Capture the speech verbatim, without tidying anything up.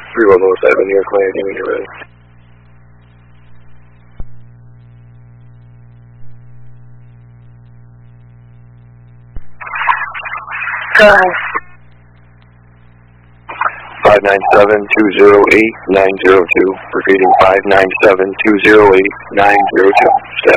three one oh seven, New York Landing, when you're ready. Go ahead. five nine seven, two zero eight, nine zero two. Repeating five nine seven, two zero eight, nine zero two. Status.